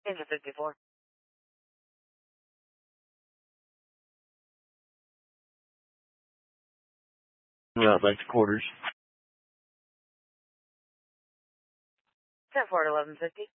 Engine 54. Route back to quarters. 10-4 at 1150.